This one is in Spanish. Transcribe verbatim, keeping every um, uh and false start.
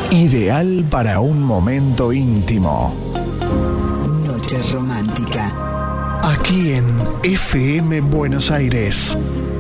Ideal para un momento íntimo. Noche romántica. Aquí en F M Buenos Aires.